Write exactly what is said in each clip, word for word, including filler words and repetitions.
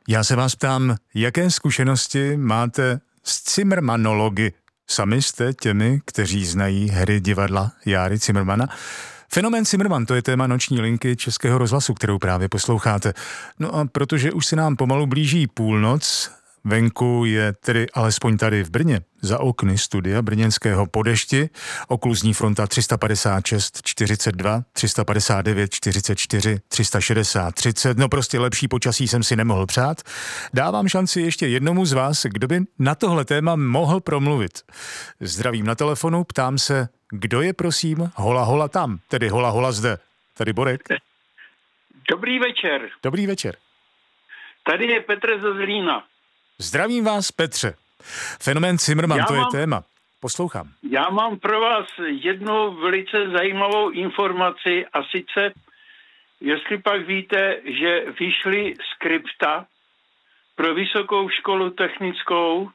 Já se vás ptám, jaké zkušenosti máte s cimrmanology? Sami jste těmi, kteří znají hry divadla Járy Cimrmana. Fenomén Cimrman, to je téma noční linky Českého rozhlasu, kterou právě posloucháte. No a protože už se nám pomalu blíží půlnoc, venku je tedy alespoň tady v Brně, za okny studia brněnského po dešti, okluzní fronta tři sta padesát šest čtyřicet dva, tři sta padesát devět čtyřicet čtyři, tři sta šedesát třicet, no prostě lepší počasí jsem si nemohl přát. Dávám šanci ještě jednomu z vás, kdo by na tohle téma mohl promluvit. Zdravím na telefonu, ptám se, kdo je prosím hola hola tam, tedy hola hola zde. Tady Borek. Dobrý večer. Dobrý večer. Tady je Petr ze Zlína. Zdravím vás, Petře. Fenomén Cimrman, já to mám, je téma. Poslouchám. Já mám pro vás jednu velice zajímavou informaci a sice, jestli pak víte, že vyšly skripta pro Vysokou školu technickou,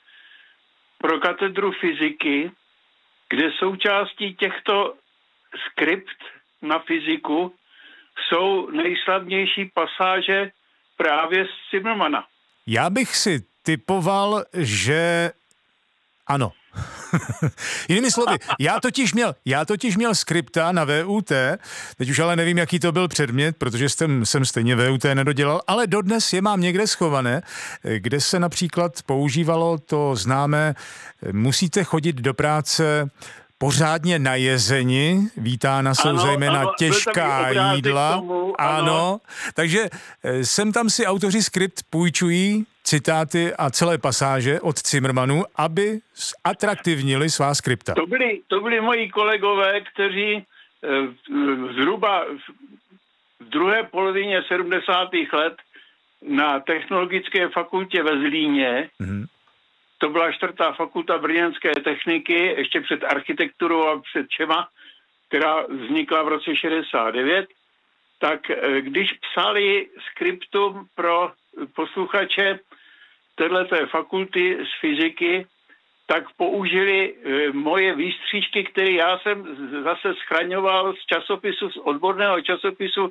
pro katedru fyziky, kde součástí těchto skript na fyziku jsou nejslavnější pasáže právě z Cimrmana. Já bych si typoval, že ano. Jinými slovy, já totiž měl, já totiž měl skripta na V U T, teď už ale nevím, jaký to byl předmět, protože jsem, jsem stejně V U T nedodělal, ale dodnes je mám někde schované, kde se například používalo to známé, musíte chodit do práce pořádně najezeni, vítána jsou ano, zejména ano, těžká jídla. Tomu, ano. ano, takže sem tam si autoři skript půjčují citáty a celé pasáže od Cimrmanů, aby atraktivnili svá skripta. To byli, to byli moji kolegové, kteří zhruba v druhé polovině sedmdesátých let na Technologické fakultě ve Zlíně, mm-hmm. to byla čtvrtá fakulta brněnské techniky, ještě před architekturou a před čema, která vznikla v roce šedesát devět, tak když psali skriptum pro posluchače téhleté fakulty z fyziky, tak použili moje výstřižky, které já jsem zase schraňoval z časopisu, z odborného časopisu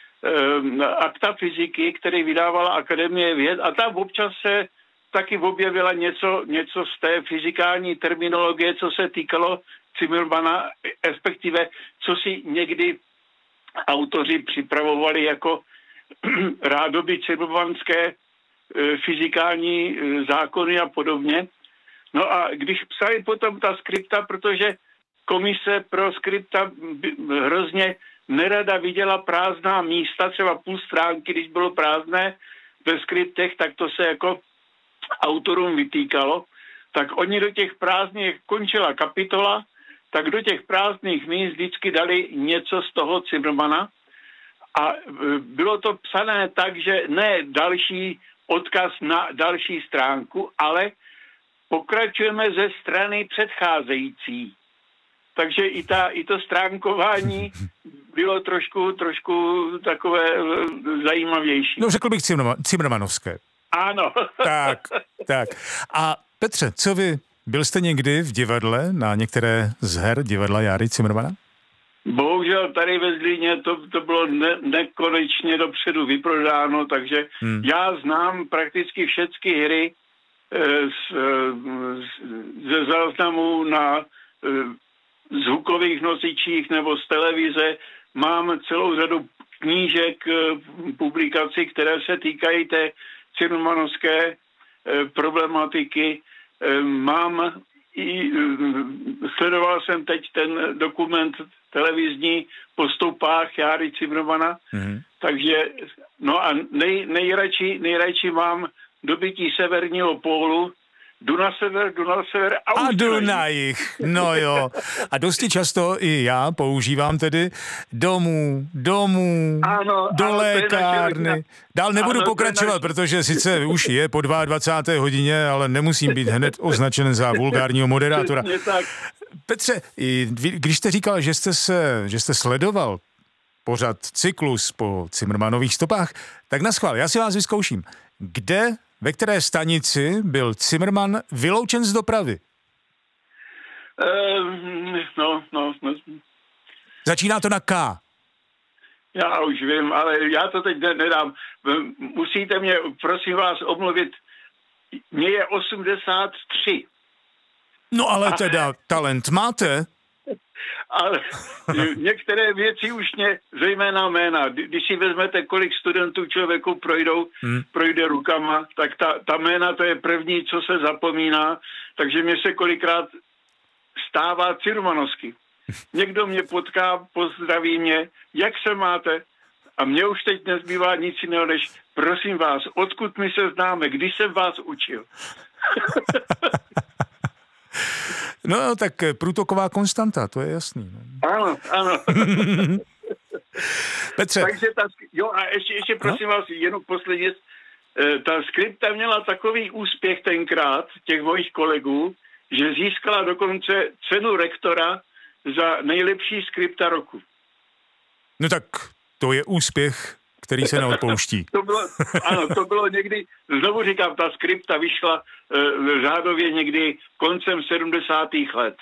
Akta fyziky, který vydávala Akademie věd, a tam občas se taky objevila něco, něco z té fyzikální terminologie, co se týkalo Cimrmana, respektive co si někdy autoři připravovali jako rádoby cimrmanské fyzikální zákony a podobně. No a když psali potom ta skripta, protože komise pro skripta hrozně nerada viděla prázdná místa, třeba půl stránky, když bylo prázdné ve skriptech, tak to se jako autorům vytýkalo, tak oni do těch prázdných, končila kapitola, tak do těch prázdných míst vždycky dali něco z toho Cimrmana a bylo to psané tak, že ne další odkaz na další stránku, ale pokračujeme ze strany předcházející. Takže i, ta, i to stránkování bylo trošku, trošku takové zajímavější. No řekl bych cimrmanovské. Ano. Tak, tak. A Petře, co vy? Byl jste někdy v divadle na některé z her divadla Járy Cimrmana? Bohužel tady ve Zlíně to, to bylo ne, nekonečně dopředu vyprodáno, takže hmm. já znám prakticky všechny hry e, z, z, ze záznamů na e, zvukových nosičích nebo z televize. Mám celou řadu knížek, e, publikací, které se týkají té cimrmanovské e, problematiky. E, mám i, e, sledoval jsem teď ten dokument televizní po stopách Járy Cimrmana, mm-hmm. takže no a nej, nejradši, nejradši mám dobytí severního pólu, jdu na sever, jdu na sever a, a jdu na jih, no jo. A dosti často i já používám tedy domů, domů, ano, do ano, lékárny. Dál nebudu ano, pokračovat, protože sice už je po dvacáté druhé hodině, ale nemusím být hned označen za vulgárního moderátora. Petře, když jste říkal, že jste, se, že jste sledoval pořad cyklus po Cimrmanových stopách, tak naschvál, já si vás vyzkouším. Kde, ve které stanici byl Cimrman vyloučen z dopravy? Uh, no, no, no. Začíná to na K. Já už vím, ale já to teď nedám. Musíte mě, prosím vás, omluvit. Mně je osmdesát tři. No ale teda talent máte. Ale některé věci už mě, zejména jména, když si vezmete, kolik studentů člověku projdou, hmm. projde rukama, tak ta, ta jména to je první, co se zapomíná, takže mě se kolikrát stává Cirmanovsky. Někdo mě potká, pozdraví mě, jak se máte? A mně už teď nezbývá nic jiného, než prosím vás, odkud my se známe, když jsem vás učil. No, tak průtoková konstanta, to je jasný. No. Ano, ano. Petře. Takže ta, jo, a ještě, ještě prosím no? vás, jenom posledně, ta skripta měla takový úspěch tenkrát, těch mojich kolegů, že získala dokonce cenu rektora za nejlepší skripta roku. No tak to je úspěch, který se neodpouští. to bylo, ano, to bylo někdy, znovu říkám, ta skripta vyšla e, řádově někdy koncem sedmdesátých let.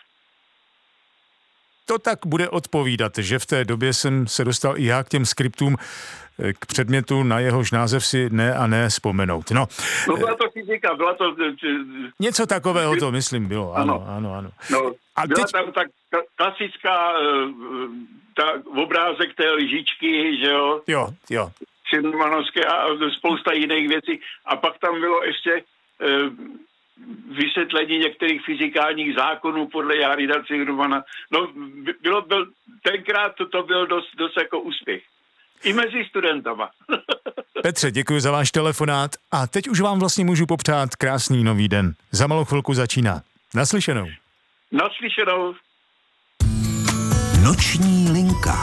To tak bude odpovídat, že v té době jsem se dostal i já k těm skriptům, k předmětu, na jehož název si ne a ne vzpomenout. No, no byla to fyzika, byla to... Něco takového to, myslím, bylo. Ano, ano, ano. ano. No, a byla teď... tam ta klasická ta obrázek té lžičky, že jo? Jo, jo. Cirmanovské a spousta jiných věcí. A pak tam bylo ještě vysvětlení některých fyzikálních zákonů podle Járida Cimrmana. No, bylo, byl, tenkrát to, to byl dost, dost jako úspěch. I mezi studentama. Petře, děkuji za váš telefonát a teď už vám vlastně můžu popřát krásný nový den. Za malou chvilku začíná. Naslyšenou. Naslyšenou. Noční linka.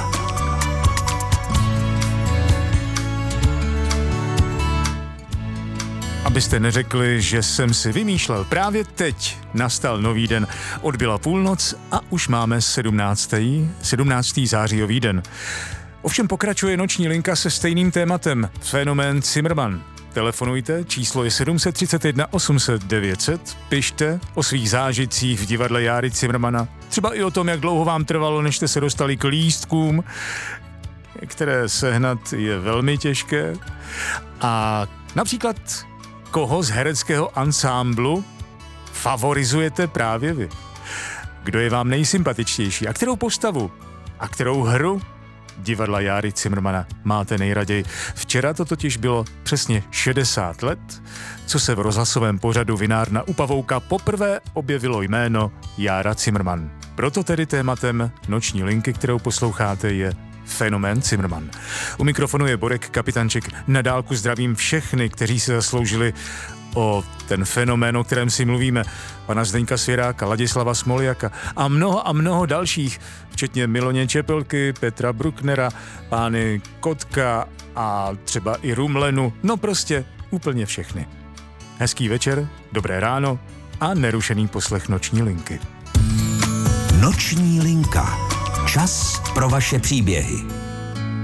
Abyste neřekli, že jsem si vymýšlel, právě teď nastal nový den. Odbyla půlnoc a už máme sedmnáctý zářijový den. Ovšem pokračuje noční linka se stejným tématem. Fenomén Cimrman. Telefonujte, číslo je sedm tři jedna osm set devět set, pište o svých zážitcích v divadle Járy Cimrmana. Třeba i o tom, jak dlouho vám trvalo, než jste se dostali k lístkům, které sehnat je velmi těžké. A například koho z hereckého ansámblu favorizujete právě vy? Kdo je vám nejsympatičtější? A kterou postavu? A kterou hru divadla Járy Cimrmana máte nejraději? Včera to totiž bylo přesně šedesát let, co se v rozhlasovém pořadu Vinárna u Pavouka poprvé objevilo jméno Jára Cimrman. Proto tedy tématem noční linky, kterou posloucháte, je fenomén Cimrman. U mikrofonu je Borek Kapitanček. Na dálku zdravím všechny, kteří se zasloužili o ten fenomén, o kterém si mluvíme. Pana Zdeňka Svěráka, Ladislava Smoljaka a mnoho a mnoho dalších, včetně Miloně Čepelky, Petra Brucknera, pány Kotka a třeba i Rumlenu. No prostě úplně všechny. Hezký večer, dobré ráno a nerušený poslech noční linky. Noční linka. Čas pro vaše příběhy.